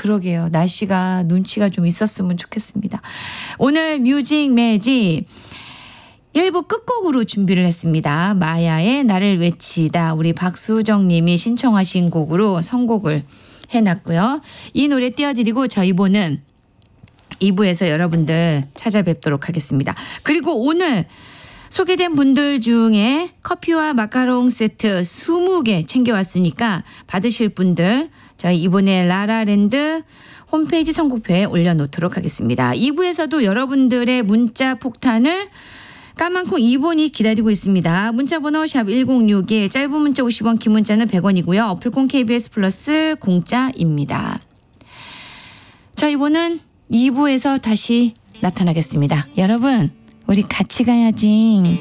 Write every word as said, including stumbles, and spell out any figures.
그러게요. 날씨가 눈치가 좀 있었으면 좋겠습니다. 오늘 뮤직 매직 일 부 끝곡으로 준비를 했습니다. 마야의 나를 외치다. 우리 박수정 님이 신청하신 곡으로 선곡을 해놨고요. 이 노래 띄워드리고 저희 보는 이 부에서 여러분들 찾아뵙도록 하겠습니다. 그리고 오늘 소개된 분들 중에 커피와 마카롱 세트 이십 개 챙겨왔으니까 받으실 분들 저희 이번에 라라랜드 홈페이지 선곡표에 올려놓도록 하겠습니다. 이 부에서도 여러분들의 문자 폭탄을 까만콩 이 번이 기다리고 있습니다. 문자번호 샵 일공육일, 짧은 문자 오십 원, 긴 문자는 백 원이고요. 어플콘 케이비에스 플러스 공짜입니다. 저희 보는 이 부에서 다시 나타나겠습니다. 여러분 우리 같이 가야지.